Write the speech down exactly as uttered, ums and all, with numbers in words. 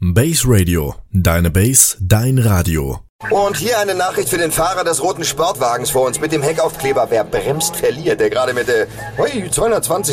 Base Radio. Deine Base, dein Radio. Und hier eine Nachricht für den Fahrer des roten Sportwagens vor uns mit dem Heckaufkleber. Wer bremst, verliert. Der gerade mit der hui, zweihundertzwanzig